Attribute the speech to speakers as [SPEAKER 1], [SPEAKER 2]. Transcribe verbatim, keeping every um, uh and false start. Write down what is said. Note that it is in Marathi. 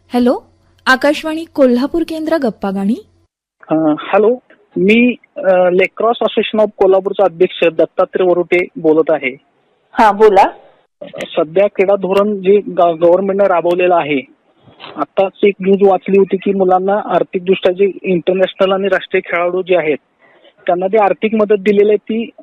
[SPEAKER 1] हॅलो, आकाशवाणी कोल्हापूर केंद्र गप्पा गाणी.
[SPEAKER 2] Hello, me lacrosse association of कोल्हापूरचा अध्यक्ष दत्तात्रय वरुटे बोलत आहे.
[SPEAKER 3] हा बोला.
[SPEAKER 2] सध्या क्रीडा धोरण जे गव्हर्नमेंटने राबवलेलं आहे, आताच एक न्यूज वाचली होती की मुलांना आर्थिकदृष्ट्या जे इंटरनॅशनल आणि राष्ट्रीय खेळाडू जे आहेत त्यांना जी आर्थिक मदत दिलेली आहे ती